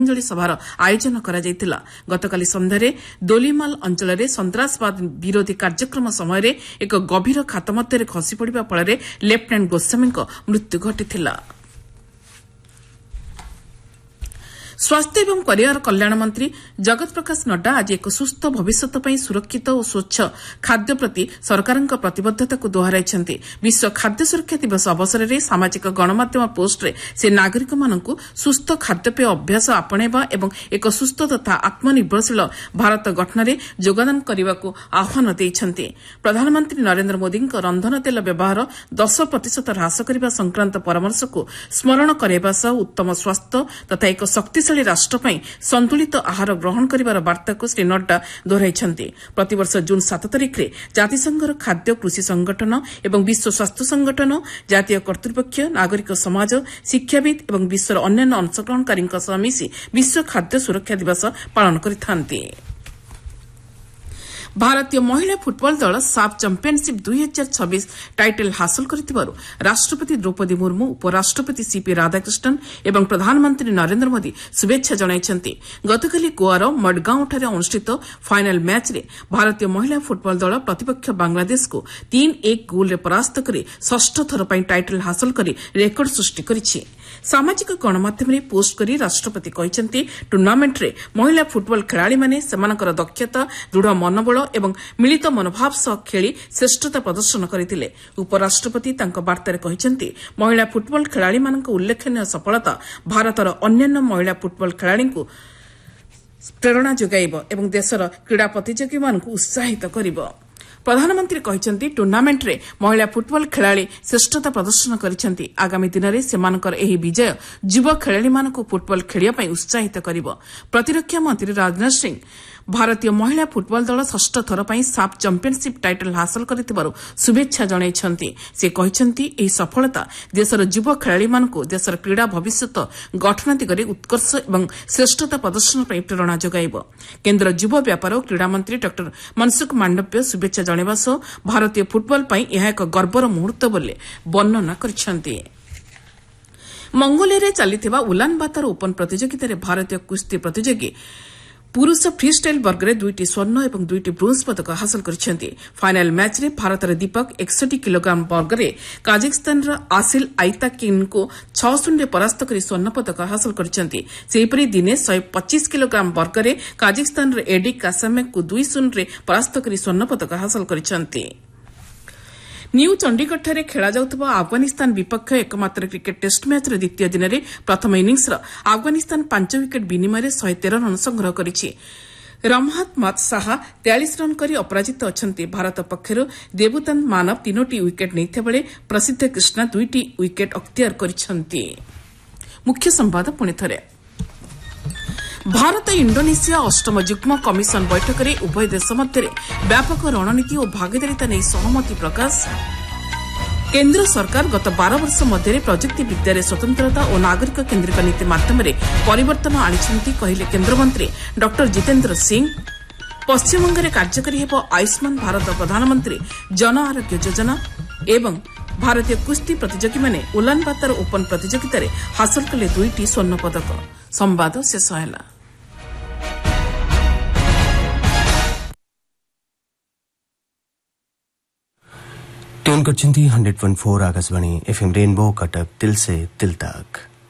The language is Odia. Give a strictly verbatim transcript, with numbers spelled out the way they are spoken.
ଶ୍ରଦ୍ଧାଞ୍ଜଳି ସଭାର ଆୟୋଜନ କରାଯାଇଥିଲା। ଗତକାଲି ସନ୍ଧ୍ୟାରେ ଦୋଲିମାଲ ଅଞ୍ଚଳରେ ସନ୍ତାସବାଦ ବିରୋଧୀ କାର୍ଯ୍ୟକ୍ରମ ସମୟରେ ଏକ ଗଭୀର ଖାତ ମଧ୍ୟରେ ଖସି ପଡ଼ିବା ଫଳରେ ଲେଫ୍ଟନାଣ୍ଟ ଗୋସ୍ୱାମୀଙ୍କ ମୃତ୍ୟୁ ଘଟିଥିଲା। ସ୍ୱାସ୍ଥ୍ୟ ଏବଂ ପରିବାର କଲ୍ୟାଣ ମନ୍ତ୍ରୀ ଜଗତ ପ୍ରକାଶ ନଡ୍ଡା ଆଜି ଏକ ସୁସ୍ଥ ଭବିଷ୍ୟତ ପାଇଁ ସୁରକ୍ଷିତ ଓ ସ୍ୱଚ୍ଛ ଖାଦ୍ୟ ପ୍ରତି ସରକାରଙ୍କ ପ୍ରତିବଦ୍ଧତାକୁ ଦୋହରାଇଛନ୍ତି। ବିଶ୍ୱ ଖାଦ୍ୟ ସୁରକ୍ଷା ଦିବସ ଅବସରରେ ସାମାଜିକ ଗଣମାଧ୍ୟମ ପୋଷ୍ଟରେ ସେ ନାଗରିକମାନଙ୍କୁ ସୁସ୍ଥ ଖାଦ୍ୟପେୟ ଅଭ୍ୟାସ ଆପଣେଇବା ଏବଂ ଏକ ସୁସ୍ଥ ତଥା ଆତ୍ମନିର୍ଭରଶୀଳ ଭାରତ ଗଠନରେ ଯୋଗଦାନ କରିବାକୁ ଆହ୍ୱାନ ଦେଇଛନ୍ତି। ପ୍ରଧାନମନ୍ତ୍ରୀ ନରେନ୍ଦ୍ର ମୋଦିଙ୍କ ରନ୍ଧନ ତେଲ ବ୍ୟବହାର ଦଶ ପ୍ରତିଶତ ହ୍ରାସ କରିବା ସଂକ୍ରାନ୍ତ ପରାମର୍ଶକୁ ସ୍ମରଣ କରାଇବା ସହ ଉତ୍ତମ ସ୍ୱାସ୍ଥ୍ୟ ତଥା ଏକ ଶକ୍ତିଶାଳୀ ରାଷ୍ଟ୍ର ପାଇଁ ସନ୍ତୁଳିତ ଆହାର ଗ୍ରହଣ କରିବାର ବାର୍ତ୍ତାକୁ ଶ୍ରୀ ନଡ୍ଡା ଦୋହରାଇଛନ୍ତି। ପ୍ରତିବର୍ଷ ଜୁନ୍ ସାତ ତାରିଖରେ ଜାତିସଂଘର ଖାଦ୍ୟ କୃଷି ସଂଗଠନ ଏବଂ ବିଶ୍ୱ ସ୍ୱାସ୍ଥ୍ୟ ସଂଗଠନ ଜାତୀୟ କର୍ତ୍ତୃପକ୍ଷ ନାଗରିକ ସମାଜ ଶିକ୍ଷାବିତ୍ ଏବଂ ବିଶ୍ୱର ଅନ୍ୟାନ୍ୟ ଅଂଶଗ୍ରହଣକାରୀଙ୍କ ସହ ମିଶି ବିଶ୍ୱ ଖାଦ୍ୟ ସୁରକ୍ଷା ଦିବସ ପାଳନ କରିଥାନ୍ତି। ଭାରତୀୟ ମହିଳା ଫୁଟବଲ ଦଳ ସାଫ୍ ଚାମ୍ପିୟନସିପ୍ ଦୁଇ ହଜାର ଛବିଶ ଟାଇଟଲ ହାସଲ କରିଥିବାରୁ ରାଷ୍ଟ୍ରପତି ଦ୍ରୌପଦୀ ମୁର୍ମୁ ଉପରାଷ୍ଟ୍ରପତି ସିପି ରାଧାକୃଷ୍ଣନ ଏବଂ ପ୍ରଧାନମନ୍ତ୍ରୀ ନରେନ୍ଦ୍ର ମୋଦି ଶୁଭେଚ୍ଛା ଜଣାଇଛନ୍ତି। ଗତକାଲି ଗୋଆର ମଡଗାଓଁଠାରେ ଅନୁଷ୍ଠିତ ଫାଇନାଲ ମ୍ୟାଚ୍ରେ ଭାରତୀୟ ମହିଳା ଫୁଟବଲ ଦଳ ପ୍ରତିପକ୍ଷ ବାଂଲାଦେଶକୁ ତିନି ଏକ ଗୋଲ୍ରେ ପରାସ୍ତ କରି ଷଷ୍ଠ ଥର ପାଇଁ ଟାଇଟଲ ହାସଲ କରି ରେକର୍ଡ ସୃଷ୍ଟି କରିଛି। ସାମାଜିକ ଗଣମାଧ୍ୟମରେ ପୋଷ୍ଟ କରି ରାଷ୍ଟ୍ରପତି କହିଛନ୍ତି ଟୁର୍ଣ୍ଣାମେଣ୍ଟରେ ମହିଳା ଫୁଟବଲ ଖେଳାଳିମାନେ ସେମାନଙ୍କର ଦକ୍ଷତା ଦୃଢ଼ ମନୋବଳ ଏବଂ ମିଳିତ ମନୋଭାବ ସହ ଖେଳି ଶ୍ରେଷ୍ଠତା ପ୍ରଦର୍ଶନ କରିଥିଲେ। ଉପରାଷ୍ଟ୍ରପତି ତାଙ୍କ ବାର୍ତ୍ତାରେ କହିଛନ୍ତି ମହିଳା ଫୁଟବଲ ଖେଳାଳିମାନଙ୍କ ଉଲ୍ଲେଖନୀୟ ସଫଳତା ଭାରତର ଅନ୍ୟାନ୍ୟ ମହିଳା ଫୁଟବଲ ଖେଳାଳିଙ୍କୁ ପ୍ରେରଣା ଯୋଗାଇବ ଏବଂ ଦେଶର କ୍ରୀଡ଼ା ପ୍ରତିଯୋଗୀମାନଙ୍କୁ ଉତ୍ସାହିତ କରିବ। ପ୍ରଧାନମନ୍ତ୍ରୀ କହିଛନ୍ତି ଟୁର୍ଣ୍ଣାମେଣ୍ଟରେ ମହିଳା ଫୁଟବଲ ଖେଳାଳି ଶ୍ରେଷ୍ଠତା ପ୍ରଦର୍ଶନ କରିଛନ୍ତି। ଆଗାମୀ ଦିନରେ ସେମାନଙ୍କର ଏହି ବିଜୟ ଯୁବ ଖେଳାଳିମାନଙ୍କୁ ଫୁଟବଲ ଖେଳିବା ପାଇଁ ଉତ୍ସାହିତ କରିବ। ପ୍ରତିରକ୍ଷା ମନ୍ତ୍ରୀ ରାଜନାଥ ସିଂ ଭାରତୀୟ ମହିଳା ଫୁଟବଲ ଦଳ ଷଷ୍ଠ ଥର ପାଇଁ ସାଫ୍ ଚାମ୍ପିୟନସିପ୍ ଟାଇଟଲ ହାସଲ କରିଥିବାରୁ ଶୁଭେଚ୍ଛା ଜଣାଇଛନ୍ତି। ସେ କହିଛନ୍ତି ଏହି ସଫଳତା ଦେଶର ଯୁବ ଖେଳାଳିମାନଙ୍କୁ ଦେଶର କ୍ରୀଡ଼ା ଭବିଷ୍ୟତ ଗଠନ ଦିଗରେ ଉତ୍କର୍ଷ ଏବଂ ଶ୍ରେଷ୍ଠତା ପ୍ରଦର୍ଶନ ପାଇଁ ପ୍ରେରଣା ଯୋଗାଇବ। କେନ୍ଦ୍ର ଯୁବ ବ୍ୟାପାର ଓ କ୍ରୀଡ଼ା ମନ୍ତ୍ରୀ ଡ ମନସୁଖ ମାଣ୍ଡବ୍ୟ ଶୁଭେଚ୍ଛା ଜଣାଇବା ସହ ଭାରତୀୟ ଫୁଟବଲ ପାଇଁ ଏହା ଏକ ଗର୍ବର ମୁହୂର୍ତ୍ତ ବୋଲି ବର୍ଣ୍ଣନା କରିଛନ୍ତି। ମଙ୍ଗୋଲିଆରେ ଚାଲିଥିବା ଉଲାନବାତର ଓପନ୍ ପ୍ରତିଯୋଗିତାରେ ଭାରତୀୟ କୁସ୍ତି ପ୍ରତିଯୋଗୀ ପୁରୁଷ ଫ୍ରିଷ୍ଟାଇଲ୍ ବର୍ଗରେ ଦୁଇଟି ସ୍ୱର୍ଣ୍ଣ ଏବଂ ଦୁଇଟି ବ୍ରୋଞ୍ଜ ପଦକ ହାସଲ କରିଛନ୍ତି। ଫାଇନାଲ ମ୍ୟାଚ୍ରେ ଭାରତର ଦୀପକ ଏକଷଠି କିଲୋଗ୍ରାମ ବର୍ଗରେ କାଜାଖସ୍ତାନର ଆସିଲ୍ ଆଇତାକିନ୍ଙ୍କୁ ଛଅ ଶୂନ୍ୟରେ ପରାସ୍ତ କରି ସ୍ୱର୍ଣ୍ଣ ପଦକ ହାସଲ କରିଛନ୍ତି। ସେହିପରି ଦିନେ ଶହେ ପଚିଶ କିଲୋଗ୍ରାମ ବର୍ଗରେ କାଜାଖସ୍ତାନର ଏଡି କାସାମେକଙ୍କୁ ଦୁଇ ଶୂନ୍ୟରେ ପରାସ୍ତ କରି ସ୍ୱର୍ଣ୍ଣ ପଦକ ହାସଲ କରିଛନ୍ତି। ନ୍ୟୁ ଚଣ୍ଡିଗଡ଼ଠାରେ ଖେଳାଯାଉଥିବା ଆଫଗାନିସ୍ତାନ ବିପକ୍ଷ ଏକମାତ୍ର କ୍ରିକେଟ୍ ଟେଷ୍ଟ ମ୍ୟାଚ୍ର ଦ୍ୱିତୀୟ ଦିନରେ ପ୍ରଥମ ଇନିଂସର ଆଫଗାନିସ୍ତାନ ପାଞ୍ଚ ୱିକେଟ୍ ବିନିମୟରେ ଶହେ ତେର ରନ୍ ସଂଗ୍ରହ କରିଛି। ରମହାତ୍ ଶାହା ତେୟାଳିଶ ରନ୍ କରି ଅପରାଜିତ ଅଛନ୍ତି। ଭାରତ ପକ୍ଷରୁ ଦେବୁତାନ୍ତ ମାନବ ତିନୋଟି ୱିକେଟ୍ ନେଇଥିବାବେଳେ ପ୍ରସିଦ୍ଧ କ୍ରିଷ୍ଣା ଦୁଇଟି ୱିକେଟ୍ ଅକ୍ତିଆର କରିଛନ୍ତି। ମୁଖ୍ୟ ସମ୍ବାଦ ପୁଣିଥରେ ଭାରତ ଇଣ୍ଡୋନେସିଆ ଅଷ୍ଟମ ଯୁଗ୍ମ କମିଶନ ବୈଠକରେ ଉଭୟ ଦେଶ ମଧ୍ୟରେ ବ୍ୟାପକ ରଣନୀତି ଓ ଭାଗିଦାରିତା ନେଇ ସହମତି ପ୍ରକାଶ। କେନ୍ଦ୍ର ସରକାର ଗତ ବାର ବର୍ଷ ମଧ୍ୟରେ ପ୍ରଯୁକ୍ତି ବିଦ୍ୟାରେ ସ୍ୱତନ୍ତ୍ରତା ଓ ନାଗରିକ କେନ୍ଦ୍ରିକ ନୀତି ମାଧ୍ୟମରେ ପରିବର୍ତ୍ତନ ଆଣିଛନ୍ତି କହିଲେ କେନ୍ଦ୍ରମନ୍ତ୍ରୀ ଡ ଜିତେନ୍ଦ୍ର ସିଂ। ପଶ୍ଚିମବଙ୍ଗରେ କାର୍ଯ୍ୟକାରୀ ହେବ ଆୟୁଷ୍ମାନ ଭାରତ ପ୍ରଧାନମନ୍ତ୍ରୀ ଜନ ଆରୋଗ୍ୟ ଯୋଜନା ଏବଂ ଭାରତୀୟ କୁସ୍ତି ପ୍ରତିଯୋଗୀମାନେ ଉଲାନବାତର ଓପନ୍ ପ୍ରତିଯୋଗିତାରେ ହାସଲ କଲେ ଦୁଇଟି ସ୍ୱର୍ଣ୍ଣ ପଦକ। ସମ୍ବାଦ ଶେଷ ହେଲା। Tune करछन्ती hundred point four Akashvani FM rainbow Cuttack दिल से दिल तक।